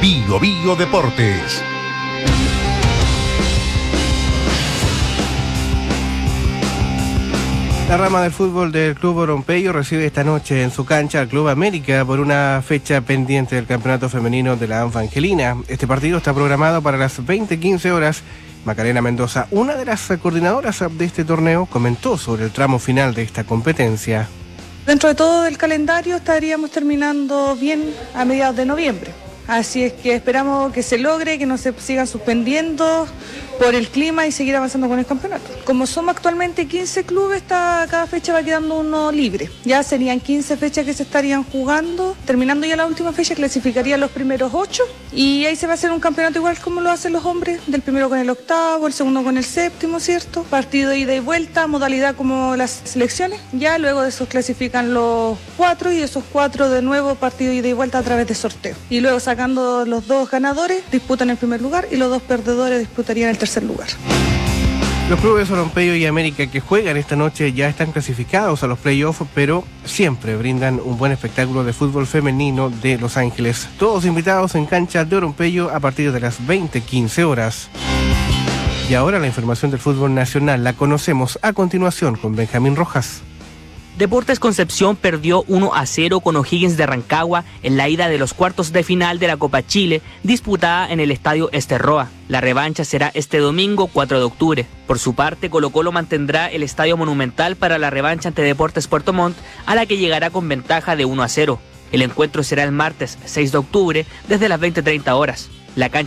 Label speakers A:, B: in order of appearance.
A: Bio Bio Deportes.
B: La rama del fútbol del Club Oronpello recibe esta noche en su cancha al Club América por una fecha pendiente del campeonato femenino de la ANFA Angelina. Este partido está programado para las 20:15 horas. Macarena Mendoza, una de las coordinadoras de este torneo, comentó sobre el tramo final de esta competencia.
C: Dentro de todo el calendario estaríamos terminando bien a mediados de noviembre. Así es que esperamos que se logre, que no se sigan suspendiendo por el clima y seguir avanzando con el campeonato. Como somos actualmente 15 clubes, cada fecha va quedando uno libre. Ya serían 15 fechas que se estarían jugando. Terminando ya la última fecha, clasificarían los primeros 8 y ahí se va a hacer un campeonato igual como lo hacen los hombres, del primero con el octavo, el segundo con el séptimo, ¿cierto? Partido de ida y vuelta, modalidad como las selecciones. Ya luego de eso clasifican los 4 y esos 4 de nuevo partido de ida y vuelta a través de sorteo. Y luego sacando los 2 ganadores, disputan el primer lugar y los 2 perdedores disputarían el tercer lugar.
B: Los clubes Oronpello y América que juegan esta noche ya están clasificados a los playoffs, pero siempre brindan un buen espectáculo de fútbol femenino de Los Ángeles. Todos invitados en cancha de Oronpello a partir de las 20:15 horas. Y ahora la información del fútbol nacional la conocemos a continuación con Benjamín Rojas.
D: Deportes Concepción perdió 1-0 con O'Higgins de Rancagua en la ida de los cuartos de final de la Copa Chile, disputada en el Estadio Esterroa. La revancha será este domingo 4 de octubre. Por su parte, Colo-Colo mantendrá el Estadio Monumental para la revancha ante Deportes Puerto Montt, a la que llegará con ventaja de 1-0. El encuentro será el martes 6 de octubre desde las 20:30 horas. La cancha